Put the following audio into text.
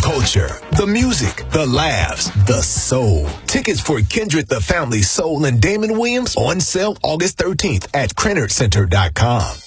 culture, the music, the laughs, the soul. Tickets for Kindred the Family Soul and Damon Williams on sale August 13th at CrenardCenter.com.